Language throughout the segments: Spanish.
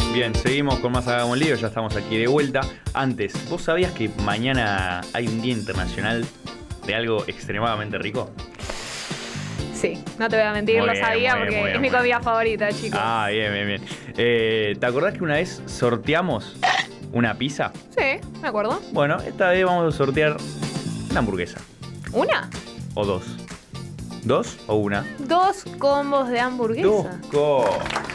Bien, seguimos con más Hagamos Lío, ya estamos aquí de vuelta. Antes, ¿vos sabías que mañana hay un día internacional de algo extremadamente rico? Sí, no te voy a mentir, lo sabía porque es mi comida favorita, chicos. Ah, bien. ¿Te acordás que una vez sorteamos una pizza? Sí, me acuerdo. Bueno, esta vez vamos a sortear una hamburguesa. ¿Una? ¿O dos? ¿Dos o una? 2 combos de hamburguesa. 2 combos.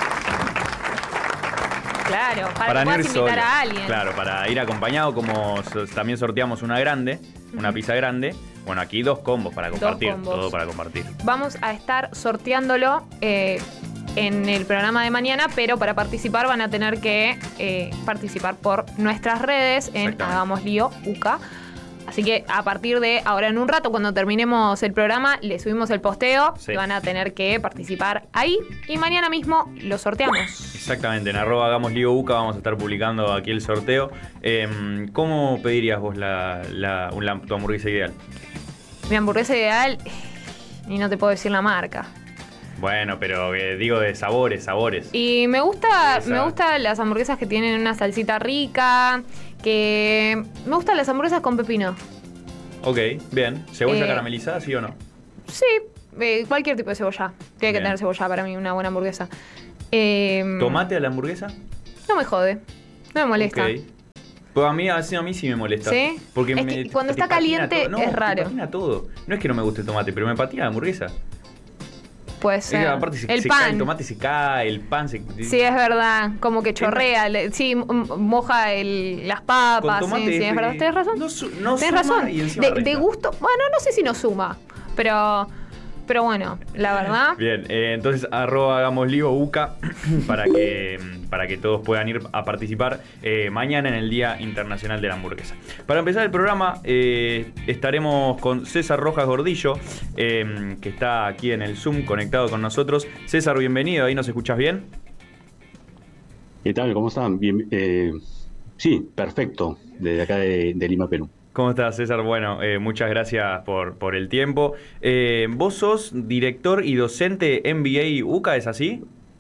Claro, para que puedas invitar a alguien. Claro, para ir acompañado, como también sorteamos una grande, una pizza grande. Bueno, aquí 2 combos para compartir, todo para compartir. Vamos a estar sorteándolo en el programa de mañana, pero para participar van a tener que participar por nuestras redes en Hagamos Lío UCA. Así que a partir de ahora en un rato, cuando terminemos el programa, le subimos el posteo y van a tener que participar ahí. Y mañana mismo lo sorteamos. Exactamente, en @HagamosLíoUCA vamos a estar publicando aquí el sorteo. ¿Cómo pedirías vos tu hamburguesa ideal? Mi hamburguesa ideal, y no te puedo decir la marca. Bueno, pero digo de sabores. Y me gustan las hamburguesas que tienen una salsita rica, me gustan las hamburguesas con pepino. Ok, bien. ¿Cebolla caramelizada, sí o no? Sí, cualquier tipo de cebolla. Tiene que tener cebolla para mí, una buena hamburguesa. ¿Tomate a la hamburguesa? No me jode, no me molesta. Okay. Pues a mí sí me molesta. ¿Sí? Porque es que cuando está caliente es raro. Me patina todo. No es que no me guste el tomate, pero me patina la hamburguesa. Puede ser. Es que aparte el pan. Cae el tomate se cae, el pan se... Sí, es verdad. Como que chorrea. Sí, moja las papas. Con tomate, sí, es verdad. Tienes razón. No Tienes razón. De gusto. Bueno, no sé si no suma. Pero bueno, la verdad. Bien, entonces @HagamosLíoUCA para que todos puedan ir a participar mañana en el Día Internacional de la Hamburguesa. Para empezar el programa estaremos con César Rojas Gordillo, que está aquí en el Zoom conectado con nosotros. César, bienvenido, ¿ahí nos escuchás bien? ¿Qué tal? ¿Cómo están? Bien, sí, perfecto, desde acá de Lima, Perú. ¿Cómo estás, César? Bueno, muchas gracias por el tiempo. ¿Vos sos director y docente MBA UCA, es así?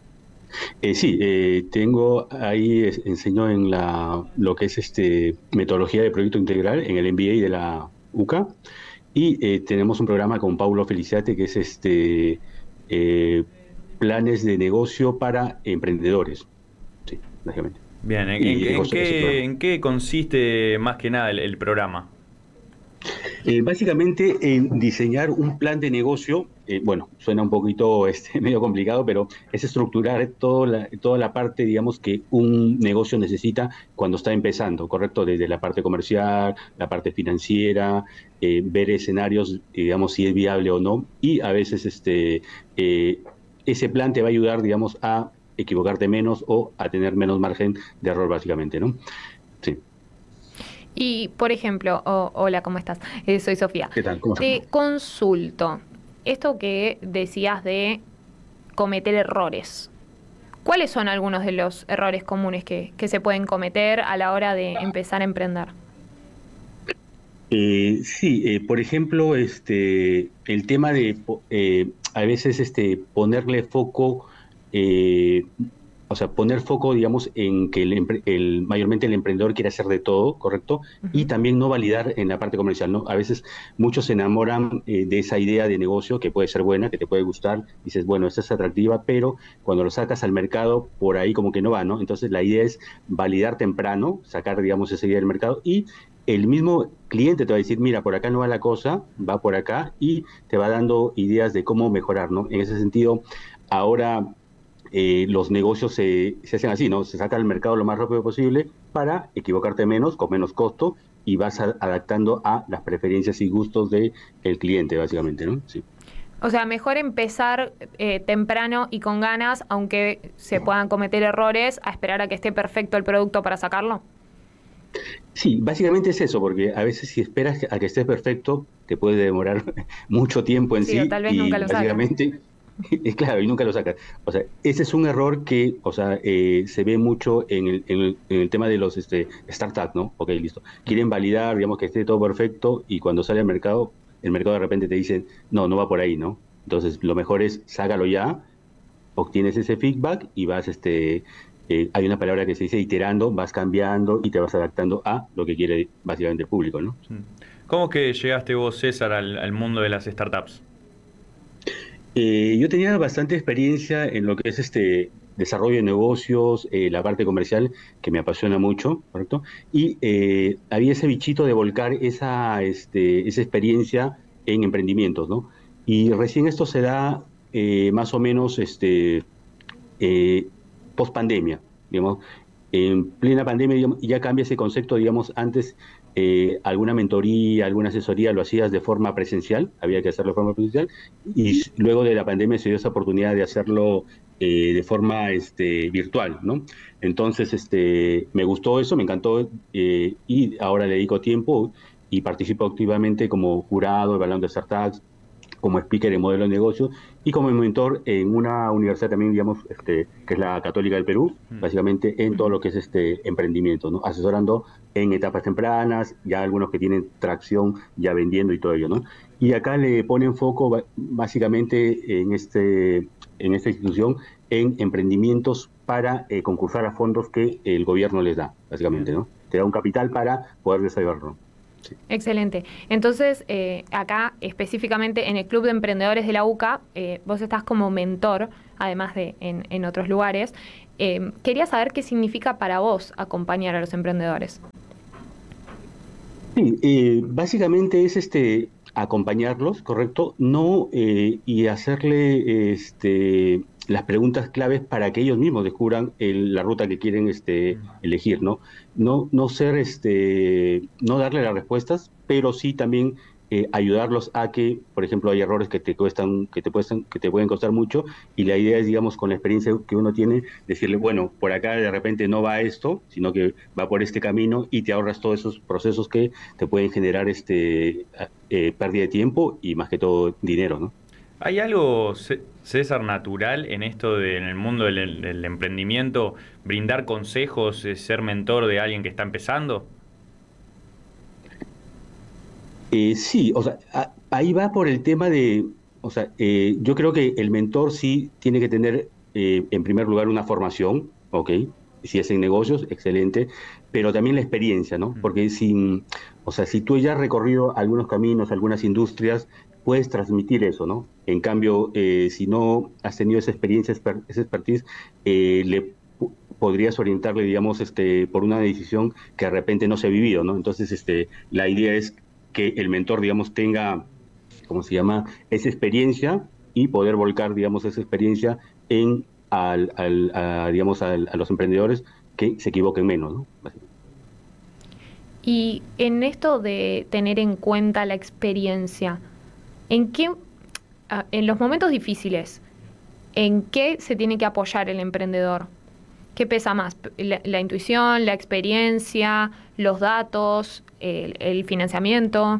Sí, tengo ahí, enseño en lo que es metodología de proyecto integral en el MBA de la UCA, y tenemos un programa con Paulo Feliciate que es planes de negocio para emprendedores. Sí, básicamente. Bien, ¿en qué consiste más que nada el programa? Básicamente en diseñar un plan de negocio. Bueno, suena un poquito medio complicado, pero es estructurar toda la parte, digamos, que un negocio necesita cuando está empezando, ¿correcto? Desde la parte comercial, la parte financiera, ver escenarios, digamos, si es viable o no, y a veces ese plan te va a ayudar, digamos, a equivocarte menos o a tener menos margen de error, básicamente, ¿no? Sí. Y, por ejemplo, hola, ¿cómo estás? Soy Sofía. ¿Qué tal? ¿Cómo estás? Te consulto. Esto que decías de cometer errores. ¿Cuáles son algunos de los errores comunes que se pueden cometer a la hora de empezar a emprender? Sí, por ejemplo, el tema de a veces ponerle foco, o sea, poner foco, digamos, en que mayormente el emprendedor quiere hacer de todo, ¿correcto? Uh-huh. Y también no validar en la parte comercial, ¿no? A veces muchos se enamoran de esa idea de negocio que puede ser buena, que te puede gustar, dices, bueno, esta es atractiva, pero cuando lo sacas al mercado, por ahí como que no va, ¿no? Entonces la idea es validar temprano, sacar, digamos, esa idea del mercado, y el mismo cliente te va a decir, mira, por acá no va la cosa, va por acá, y te va dando ideas de cómo mejorar, ¿no? En ese sentido, ahora los negocios se hacen así, ¿no? Se saca al mercado lo más rápido posible para equivocarte menos, con menos costo, y vas adaptando a las preferencias y gustos del cliente, básicamente, ¿no? Sí. O sea, mejor empezar temprano y con ganas, aunque se puedan cometer errores, a esperar a que esté perfecto el producto para sacarlo. Sí, básicamente es eso, porque a veces si esperas a que esté perfecto, te puede demorar mucho tiempo en sí. O tal vez nunca lo básicamente, claro, y nunca lo sacas. O sea, ese es un error que, o sea, se ve mucho en el tema de los startups, ¿no? Ok, listo. Quieren validar, digamos, que esté todo perfecto, y cuando sale al mercado, el mercado de repente te dice, no va por ahí, ¿no? Entonces, lo mejor es sácalo ya, obtienes ese feedback y vas hay una palabra que se dice iterando, vas cambiando y te vas adaptando a lo que quiere básicamente el público, ¿no? ¿Cómo es que llegaste vos, César, al mundo de las startups? Yo tenía bastante experiencia en lo que es desarrollo de negocios, la parte comercial, que me apasiona mucho, ¿correcto? Y había ese bichito de volcar esa experiencia en emprendimientos, ¿no? Y recién esto se da más o menos post pandemia, digamos. En plena pandemia, digamos, ya cambia ese concepto, digamos, antes alguna mentoría, alguna asesoría lo hacías de forma presencial, había que hacerlo de forma presencial, y luego de la pandemia se dio esa oportunidad de hacerlo de forma virtual, ¿no? Entonces, me gustó eso, me encantó, y ahora le dedico tiempo y participo activamente como jurado, evaluando startups, como speaker en modelo de negocio y como mentor en una universidad también, digamos, que es la Católica del Perú, básicamente en todo lo que es emprendimiento, ¿no? Asesorando en etapas tempranas, ya algunos que tienen tracción, ya vendiendo y todo ello, ¿no? Y acá le ponen foco básicamente en esta institución en emprendimientos para concursar a fondos que el gobierno les da, básicamente, ¿no? Te da un capital para poder desarrollarlo. Sí. Excelente. Entonces, acá específicamente en el Club de Emprendedores de la UCA, vos estás como mentor, además de en otros lugares. Quería saber qué significa para vos acompañar a los emprendedores. Sí, básicamente es acompañarlos, ¿correcto? No, y hacerle las preguntas claves para que ellos mismos descubran la ruta que quieren elegir, ¿no? No ser, no darle las respuestas, pero sí también ayudarlos a que, por ejemplo, hay errores que te pueden costar mucho, y la idea es, digamos, con la experiencia que uno tiene, decirle, bueno, por acá de repente no va esto, sino que va por este camino, y te ahorras todos esos procesos que te pueden generar pérdida de tiempo y más que todo dinero, ¿no? ¿Hay algo, César, natural en esto en el mundo del emprendimiento, brindar consejos, ser mentor de alguien que está empezando? Sí, o sea, ahí va por el tema de, o sea, yo creo que el mentor sí tiene que tener, en primer lugar, una formación, ¿ok? Si es en negocios, excelente, pero también la experiencia, ¿no? Porque o sea, si tú ya has recorrido algunos caminos, algunas industrias, puedes transmitir eso, ¿no? En cambio, si no has tenido esa experiencia, esa expertise, podrías orientarle, digamos, por una decisión que de repente no se ha vivido, ¿no? Entonces, la idea es que el mentor, digamos, tenga, ¿cómo se llama?, esa experiencia y poder volcar, digamos, esa experiencia digamos, a los emprendedores que se equivoquen menos, ¿no? Y en esto de tener en cuenta la experiencia, en los momentos difíciles, ¿en qué se tiene que apoyar el emprendedor? ¿Qué pesa más? ¿La intuición, la experiencia, los datos, el financiamiento?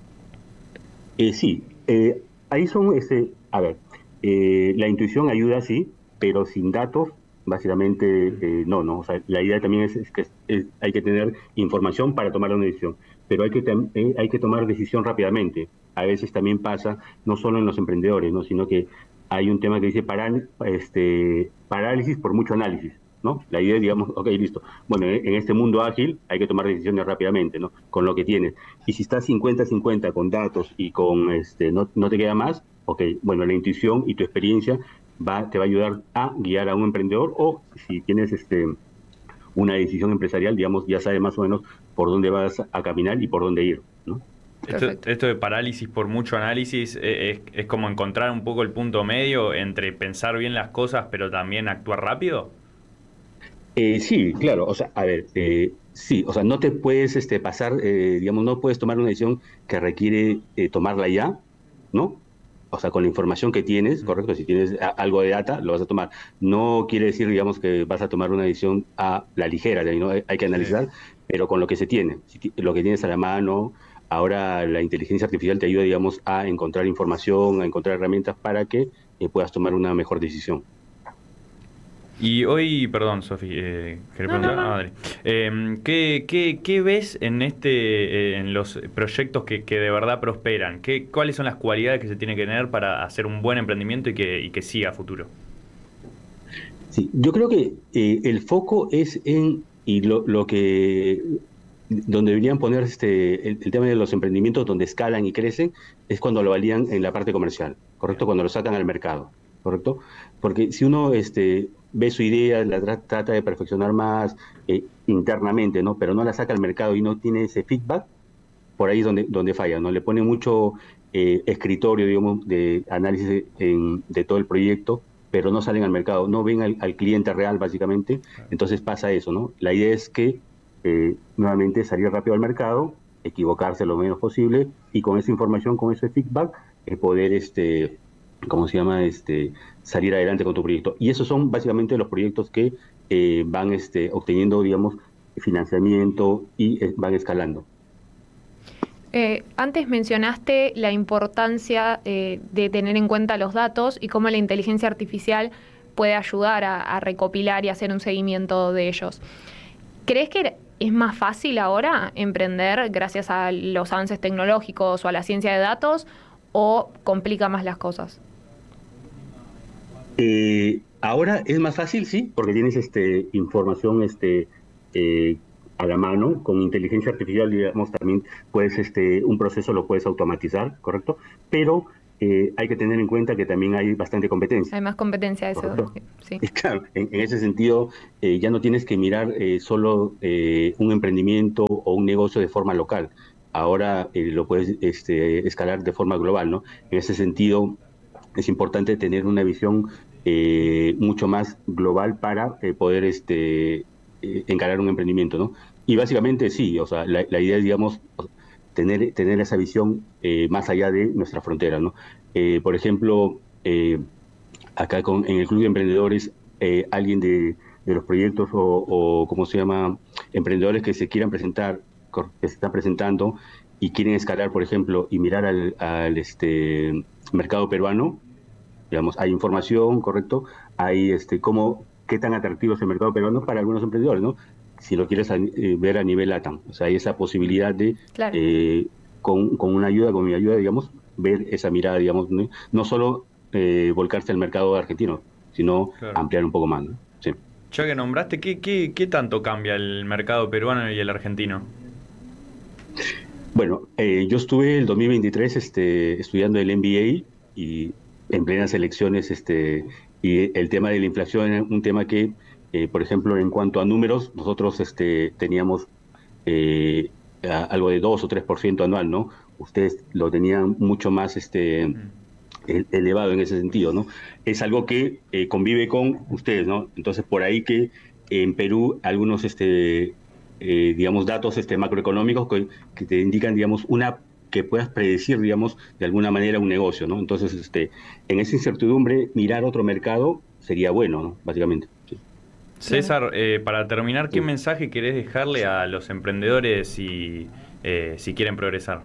Sí, ahí son, a ver, la intuición ayuda, sí, pero sin datos, básicamente, no. O sea, la idea también es que hay que tener información para tomar una decisión, pero hay que tomar decisión rápidamente. A veces también pasa, no solo en los emprendedores, ¿no? Sino que hay un tema que dice parálisis por mucho análisis, ¿no? La idea es, digamos, ok, listo. Bueno, en este mundo ágil hay que tomar decisiones rápidamente, ¿no? Con lo que tienes. Y si estás 50-50 con datos y con no te queda más, ok, bueno, la intuición y tu experiencia te va a ayudar a guiar a un emprendedor, o si tienes una decisión empresarial, digamos, ya sabes más o menos por dónde vas a caminar y por dónde ir, ¿no? Esto de parálisis por mucho análisis es como encontrar un poco el punto medio entre pensar bien las cosas pero también actuar rápido. Sí, claro, o sea, a ver, sí, o sea, no te puedes pasar, digamos, no puedes tomar una decisión que requiere tomarla ya, ¿no? O sea, con la información que tienes, correcto, si tienes algo de data, lo vas a tomar. No quiere decir, digamos, que vas a tomar una decisión a la ligera, ¿no? Hay que analizar, sí, pero con lo que se tiene, lo que tienes a la mano. Ahora la inteligencia artificial te ayuda, digamos, a encontrar información, a encontrar herramientas para que puedas tomar una mejor decisión. Y hoy, perdón, Sofi, ¿querés preguntar? No. Adri. ¿Qué ves en los proyectos que de verdad prosperan? ¿Cuáles son las cualidades que se tiene que tener para hacer un buen emprendimiento y que siga a futuro? Sí, yo creo que el foco es en, y lo que, donde deberían poner el tema de los emprendimientos donde escalan y crecen, es cuando lo valían en la parte comercial, ¿correcto? Cuando lo sacan al mercado, ¿correcto? Porque si uno ve su idea, trata de perfeccionar más internamente, ¿no? Pero no la saca al mercado y no tiene ese feedback, por ahí es donde falla, ¿no? Le pone mucho escritorio, digamos, de análisis de todo el proyecto, pero no salen al mercado, no ven al cliente real, básicamente. Entonces pasa eso, ¿no? La idea es que, nuevamente, salir rápido al mercado, equivocarse lo menos posible, y con esa información, con ese feedback, poder, salir adelante con tu proyecto. Y esos son básicamente los proyectos que van obteniendo, digamos, financiamiento y van escalando. Antes mencionaste la importancia de tener en cuenta los datos y cómo la inteligencia artificial puede ayudar a recopilar y hacer un seguimiento de ellos. ¿Crees que es más fácil ahora emprender gracias a los avances tecnológicos o a la ciencia de datos, o complica más las cosas? Ahora es más fácil, sí, porque tienes información a la mano. Con inteligencia artificial, digamos, también puedes, un proceso lo puedes automatizar, ¿correcto? Pero hay que tener en cuenta que también hay bastante competencia. Hay más competencia, eso. Sí. Claro, en ese sentido, ya no tienes que mirar solo un emprendimiento o un negocio de forma local. Ahora lo puedes escalar de forma global, ¿no? En ese sentido, es importante tener una visión mucho más global para poder encarar un emprendimiento, ¿no? Y básicamente sí, o sea, la idea es, digamos, tener esa visión más allá de nuestra frontera, ¿no? Por ejemplo, acá en el Club de Emprendedores, alguien de los proyectos o ¿cómo se llama? Emprendedores que se quieran presentar, que se están presentando y quieren escalar, por ejemplo, y mirar al mercado peruano, digamos, hay información, ¿correcto? Hay qué tan atractivo es el mercado peruano para algunos emprendedores, ¿no? Si lo quieres ver a nivel LATAM. O sea, hay esa posibilidad de, claro, con mi ayuda, digamos, ver esa mirada, digamos, no solo volcarse al mercado argentino, sino ampliar un poco más, ¿no? Sí. Ya que nombraste, ¿qué tanto cambia el mercado peruano y el argentino? Bueno, yo estuve el 2023 estudiando el MBA y en plenas elecciones, y el tema de la inflación es un tema que, por ejemplo, en cuanto a números, nosotros teníamos algo de 2 o 3% anual, ¿no? Ustedes lo tenían mucho más elevado en ese sentido, ¿no? Es algo que convive con ustedes, ¿no? Entonces, por ahí que en Perú algunos, digamos, datos macroeconómicos que te indican, digamos, que puedas predecir, digamos, de alguna manera un negocio, ¿no? Entonces, en esa incertidumbre, mirar otro mercado sería bueno, ¿no? Básicamente. Sí. César, para terminar, ¿qué mensaje querés dejarle a los emprendedores si quieren progresar?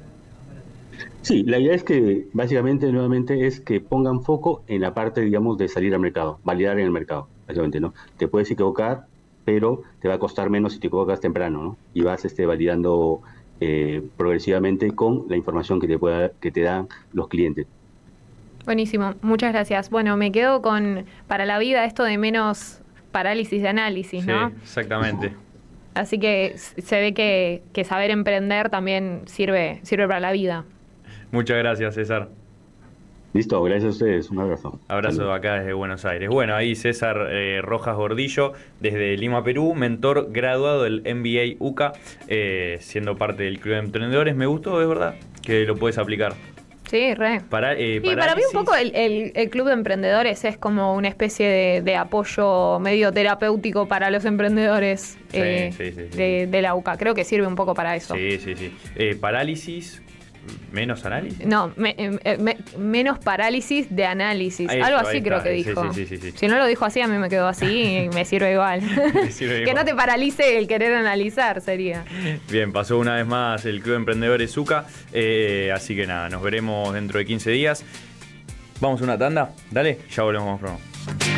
Sí, la idea es que, básicamente, nuevamente, es que pongan foco en la parte, digamos, de salir al mercado, validar en el mercado, básicamente, ¿no? Te puedes equivocar, pero te va a costar menos si te equivocas temprano, ¿no? Y vas validando progresivamente con la información que te dan los clientes. Buenísimo, muchas gracias. Bueno, me quedo con, para la vida, esto de menos parálisis de análisis, ¿no? Sí, exactamente. Así que se ve que saber emprender también sirve para la vida. Muchas gracias, César. Listo, gracias a ustedes, un abrazo. Abrazo acá desde Buenos Aires. Bueno, ahí César Rojas Gordillo, desde Lima, Perú, mentor graduado del MBA UCA, siendo parte del Club de Emprendedores. Me gustó, es verdad, que lo puedes aplicar. Sí, re. Para mí un poco el Club de Emprendedores es como una especie de apoyo medio terapéutico para los emprendedores de la UCA. Creo que sirve un poco para eso. Sí. Parálisis... ¿Menos análisis? No, menos parálisis de análisis. Algo así creo que dijo. Sí. Si no lo dijo así, a mí me quedó así y me sirve igual. Que no te paralice el querer analizar, sería. Bien, pasó una vez más el Club de Emprendedores UCA. Así que nada, nos veremos dentro de 15 días. Vamos a una tanda. Dale, ya volvemos más pronto.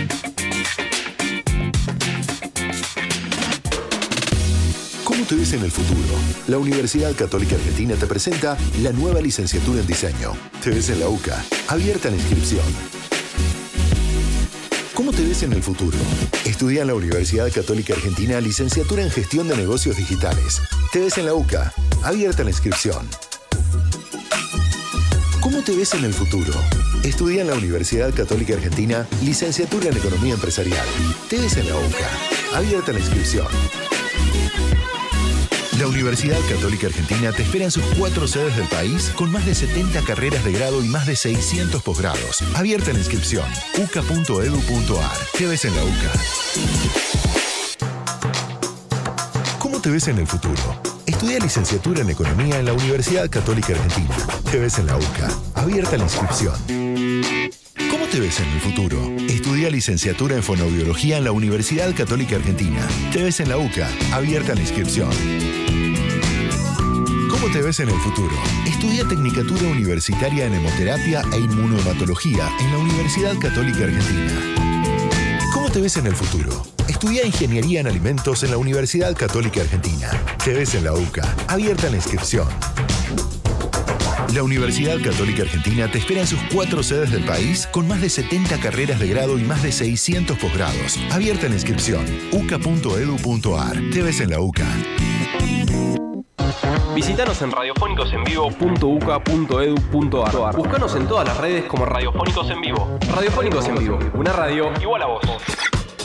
¿Cómo te ves en el futuro? La Universidad Católica Argentina te presenta la nueva licenciatura en diseño. Te ves en la UCA. Abierta la inscripción. ¿Cómo te ves en el futuro? Estudia en la Universidad Católica Argentina licenciatura en Gestión de Negocios Digitales. Te ves en la UCA. Abierta la inscripción. ¿Cómo te ves en el futuro? Estudia en la Universidad Católica Argentina licenciatura en Economía Empresarial. Te ves en la UCA. Abierta la inscripción. La Universidad Católica Argentina te espera en sus 4 sedes del país con más de 70 carreras de grado y más de 600 posgrados. Abierta la inscripción. uca.edu.ar. Te ves en la UCA. ¿Cómo te ves en el futuro? Estudia licenciatura en Economía en la Universidad Católica Argentina. Te ves en la UCA. Abierta la inscripción. ¿Cómo te ves en el futuro? Estudia licenciatura en Fonoaudiología en la Universidad Católica Argentina. Te ves en la UCA. Abierta la inscripción. ¿Cómo te ves en el futuro? Estudia Tecnicatura Universitaria en Hemoterapia e Inmunohematología en la Universidad Católica Argentina. ¿Cómo te ves en el futuro? Estudia Ingeniería en Alimentos en la Universidad Católica Argentina. Te ves en la UCA. Abierta la inscripción. La Universidad Católica Argentina te espera en sus 4 sedes del país con más de 70 carreras de grado y más de 600 posgrados. Abierta la inscripción. uca.edu.ar. Te ves en la UCA. Visítanos en radiofónicosenvivo.uca.edu.ar. Búscanos en todas las redes como Radiofónicos en Vivo. Radiofónicos en Vivo, una radio igual a vos.